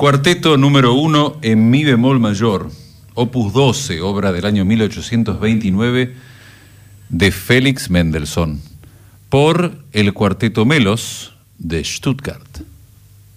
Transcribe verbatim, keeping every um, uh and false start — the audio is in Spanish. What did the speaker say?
Cuarteto número uno en mi bemol mayor, opus doce, obra del año mil ochocientos veintinueve de Félix Mendelssohn, por el Cuarteto Melos de Stuttgart.